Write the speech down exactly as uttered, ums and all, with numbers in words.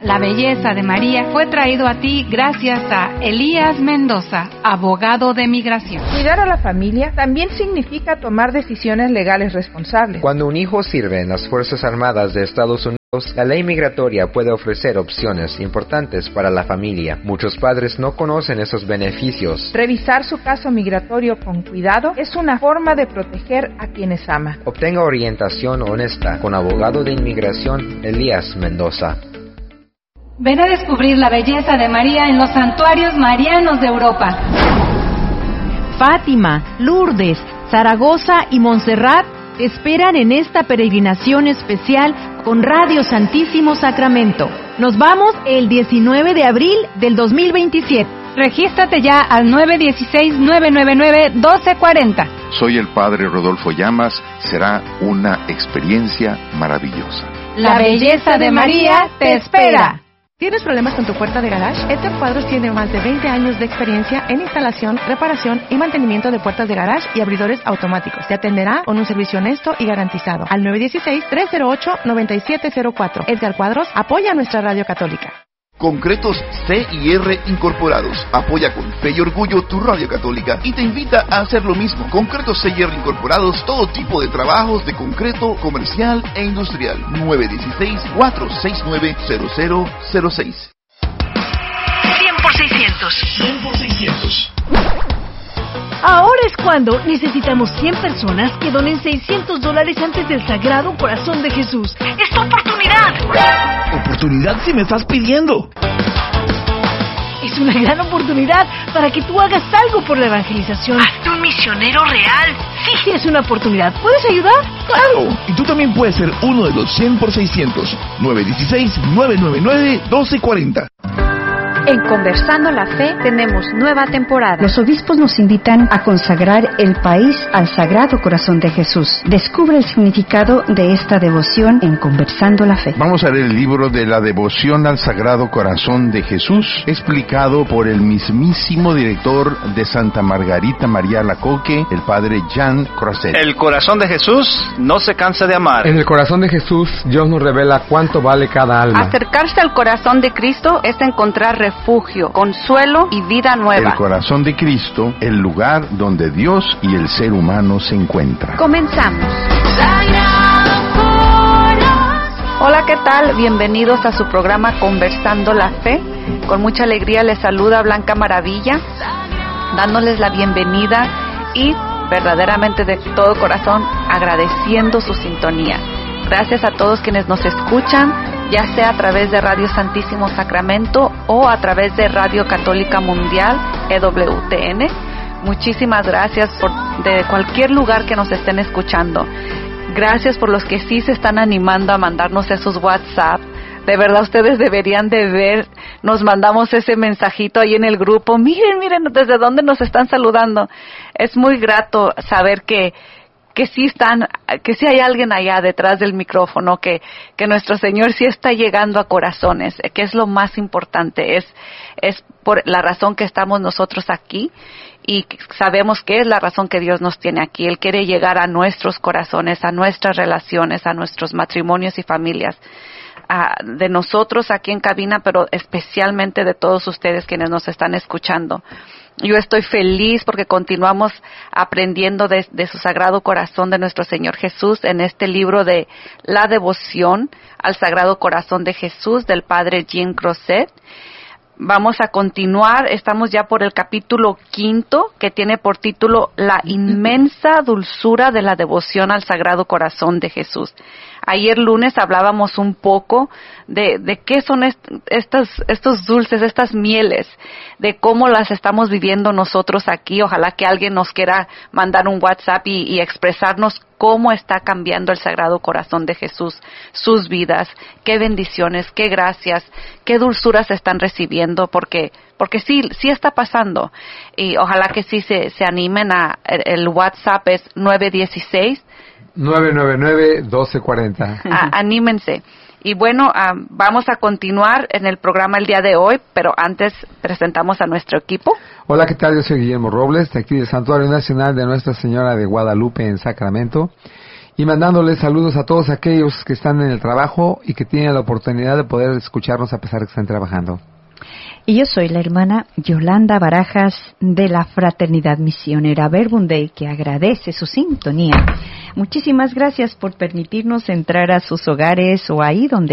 La belleza de María fue traído a ti gracias a Elías Mendoza, abogado de migración. Cuidar a la familia también significa tomar decisiones legales responsables. Cuando un hijo sirve en las Fuerzas Armadas de Estados Unidos, la ley migratoria puede ofrecer opciones importantes para la familia. Muchos padres no conocen esos beneficios. Revisar su caso migratorio con cuidado es una forma de proteger a quienes ama. Obtenga orientación honesta con abogado de inmigración Elías Mendoza. Ven a descubrir la belleza de María en los santuarios marianos de Europa. Fátima, Lourdes, Zaragoza y Montserrat te esperan en esta peregrinación especial con Radio Santísimo Sacramento. Nos vamos el diecinueve de abril del dos mil veintisiete. Regístrate ya al nueve uno seis, nueve nueve nueve, uno dos cuatro cero. Soy el Padre Rodolfo Llamas. Será una experiencia maravillosa. La belleza de María te espera. ¿Tienes problemas con tu puerta de garage? Ether Cuadros tiene más de veinte años de experiencia en instalación, reparación y mantenimiento de puertas de garage y abridores automáticos. Te atenderá con un servicio honesto y garantizado. Al nueve uno seis, tres cero ocho, nueve siete cero cuatro. Edgar Cuadros apoya a nuestra radio católica. Concretos C y R Incorporados. Apoya con fe y orgullo tu radio católica y te invita a hacer lo mismo. Concretos C y R Incorporados, todo tipo de trabajos de concreto comercial e industrial. nueve uno seis, cuatro seis nueve, cero cero cero seis. cien por seiscientos. cien por seiscientos. Ahora es cuando necesitamos cien personas que donen seiscientos dólares antes del Sagrado Corazón de Jesús. ¡Es tu oportunidad! ¿Oportunidad si me estás pidiendo? Es una gran oportunidad para que tú hagas algo por la evangelización. ¡Hazte un misionero real! ¡Sí! Sí, es una oportunidad. ¿Puedes ayudar? ¡Claro! Y tú también puedes ser uno de los cien por seiscientos. nueve uno seis, nueve nueve nueve, uno dos cuatro cero. En Conversando la Fe tenemos nueva temporada. Los obispos nos invitan a consagrar el país al Sagrado Corazón de Jesús. Descubre el significado de esta devoción en Conversando la Fe. Vamos a leer el libro de la devoción al Sagrado Corazón de Jesús, explicado por el mismísimo director de Santa Margarita María Alacoque, el padre Jean Crozet. El corazón de Jesús no se cansa de amar. En el corazón de Jesús, Dios nos revela cuánto vale cada alma. Acercarse al corazón de Cristo es encontrar refugio, consuelo y vida nueva. El corazón de Cristo, el lugar donde Dios y el ser humano se encuentran. Comenzamos. Hola, ¿qué tal? Bienvenidos a su programa Conversando la Fe. Con mucha alegría les saluda Blanca Maravilla, dándoles la bienvenida y verdaderamente de todo corazón agradeciendo su sintonía. Gracias a todos quienes nos escuchan, ya sea a través de Radio Santísimo Sacramento o a través de Radio Católica Mundial, E W T N. Muchísimas gracias por de cualquier lugar que nos estén escuchando. Gracias por los que sí se están animando a mandarnos esos WhatsApp. De verdad, ustedes deberían de ver, nos mandamos ese mensajito ahí en el grupo. Miren, miren, desde dónde nos están saludando. Es muy grato saber que que sí están, que sí hay alguien allá detrás del micrófono, que, que nuestro Señor sí está llegando a corazones, que es lo más importante, es, es por la razón que estamos nosotros aquí, y sabemos que es la razón que Dios nos tiene aquí. Él quiere llegar a nuestros corazones, a nuestras relaciones, a nuestros matrimonios y familias, a, de nosotros aquí en cabina, pero especialmente de todos ustedes quienes nos están escuchando. Yo estoy feliz porque continuamos aprendiendo de, de su Sagrado Corazón de nuestro Señor Jesús en este libro de la devoción al Sagrado Corazón de Jesús del Padre Jean Crozet. Vamos a continuar, estamos ya por el capítulo quinto, que tiene por título La inmensa dulzura de la devoción al Sagrado Corazón de Jesús. Ayer lunes hablábamos un poco de, de qué son est- estas, estos dulces, estas mieles, de cómo las estamos viviendo nosotros aquí. Ojalá que alguien nos quiera mandar un WhatsApp y, y expresarnos cómo está cambiando el Sagrado Corazón de Jesús sus vidas, qué bendiciones, qué gracias, qué dulzuras están recibiendo, porque porque sí, sí está pasando. Y ojalá que sí se, se animen a, el, el WhatsApp es nueve uno seis, nueve nueve nueve, uno dos cuatro cero. Ah, anímense. Y bueno, um, vamos a continuar en el programa el día de hoy, pero antes presentamos a nuestro equipo. Hola, ¿qué tal? Yo soy Guillermo Robles, de aquí del Santuario Nacional de Nuestra Señora de Guadalupe en Sacramento. y mandándoles saludos a todos aquellos que están en el trabajo y que tienen la oportunidad de poder escucharnos a pesar de que están trabajando. Y yo soy la hermana Yolanda Barajas de la Fraternidad Misionera Verbum Dei, que agradece su sintonía. Muchísimas gracias por permitirnos entrar a sus hogares o ahí donde